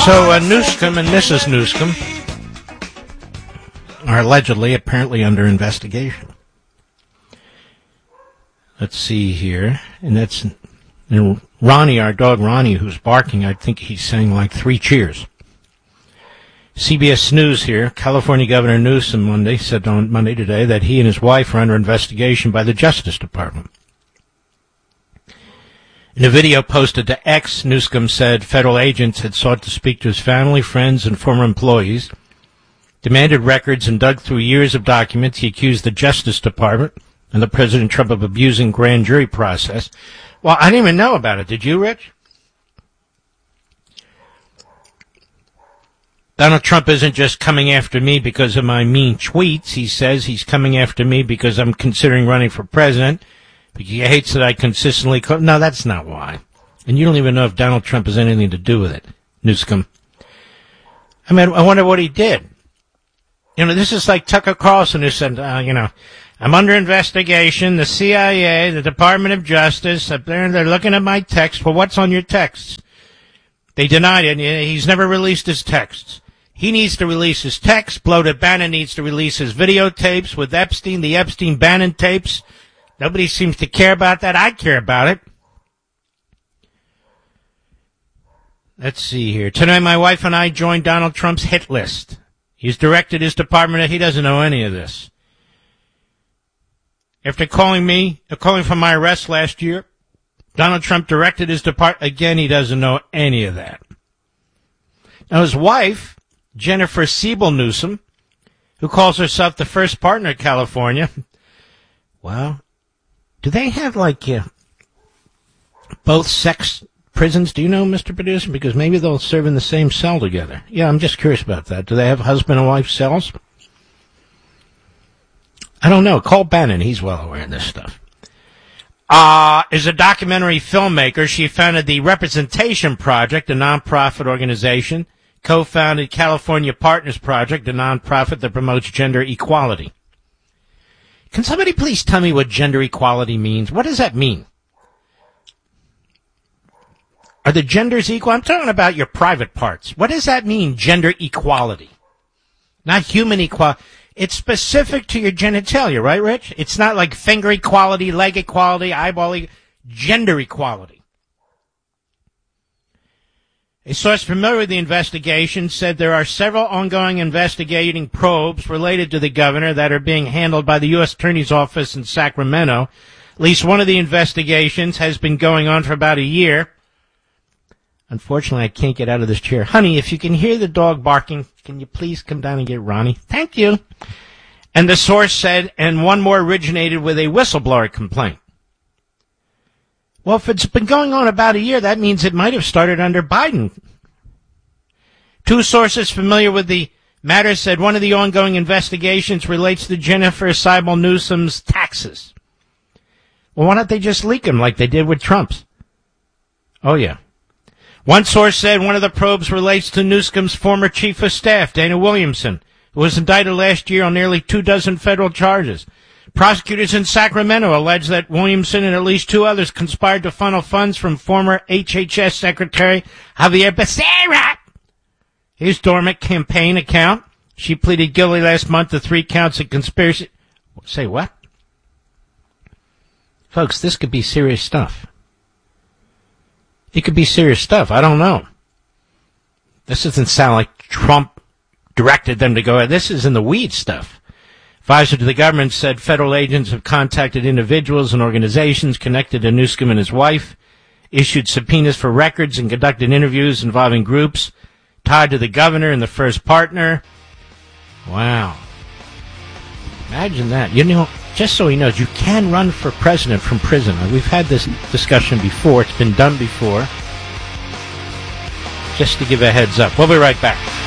So Newsom and Mrs. Newsom are apparently under investigation. Let's see here. And that's Ronnie, our dog Ronnie, who's barking. I think he's saying like 3 cheers. CBS News here. California Governor Newsom said on Monday today that he and his wife are under investigation by the Justice Department. In a video posted to X, Newsom said federal agents had sought to speak to his family, friends, and former employees, demanded records, and dug through years of documents. He accused the Justice Department and the President Trump of abusing grand jury process. Well, I didn't even know about it. Did you, Rich? Donald Trump isn't just coming after me because of my mean tweets. He says he's coming after me because I'm considering running for president. He hates that I consistently... No, that's not why. And you don't even know if Donald Trump has anything to do with it, Newsom. I mean, I wonder what he did. You know, this is like Tucker Carlson who said, I'm under investigation, the CIA, the Department of Justice, up there, and they're looking at my text. Well, what's on your texts? They denied it. He's never released his texts. He needs to release his texts. Bloated Bannon needs to release his videotapes with Epstein, the Epstein-Bannon tapes. Nobody seems to care about that. I care about it. Let's see here. Tonight, my wife and I joined Donald Trump's hit list. He's directed his department. He doesn't know any of this. After calling for my arrest last year, Donald Trump directed his department. Again, he doesn't know any of that. Now, his wife, Jennifer Siebel Newsom, who calls herself the first partner of California, well, do they have, both sex prisons? Do you know, Mr. Producer? Because maybe they'll serve in the same cell together. Yeah, I'm just curious about that. Do they have husband and wife cells? I don't know. Call Bannon. He's well aware of this stuff. Is a documentary filmmaker. She founded the Representation Project, a nonprofit organization, co-founded California Partners Project, a nonprofit that promotes gender equality. Can somebody please tell me what gender equality means? What does that mean? Are the genders equal? I'm talking about your private parts. What does that mean, gender equality? Not human equality. It's specific to your genitalia, right, Rich? It's not like finger equality, leg equality, eyeball equality. Gender equality. A source familiar with the investigation said there are several ongoing investigating probes related to the governor that are being handled by the U.S. Attorney's Office in Sacramento. At least one of the investigations has been going on for about a year. Unfortunately, I can't get out of this chair. Honey, if you can hear the dog barking, can you please come down and get Ronnie? Thank you. And the source said, and one more originated with a whistleblower complaint. Well, if it's been going on about a year, that means it might have started under Biden. 2 sources familiar with the matter said one of the ongoing investigations relates to Jennifer Siebel Newsom's taxes. Well, why don't they just leak them like they did with Trump's? Oh, yeah. One source said one of the probes relates to Newsom's former chief of staff, Dana Williamson, who was indicted last year on nearly 24 federal charges. Prosecutors in Sacramento allege that Williamson and at least 2 others conspired to funnel funds from former HHS Secretary Javier Becerra, his dormant campaign account. She pleaded guilty last month to 3 counts of conspiracy. Say what? Folks, this could be serious stuff. It could be serious stuff. I don't know. This doesn't sound like Trump directed them to go. This is in the weeds stuff. Advisor to the government said federal agents have contacted individuals and organizations connected to Newsom and his wife, issued subpoenas for records, and conducted interviews involving groups tied to the governor and the first partner. Wow. Imagine that. You know, just so he knows, you can run for president from prison. We've had this discussion before. It's been done before. Just to give a heads up. We'll be right back.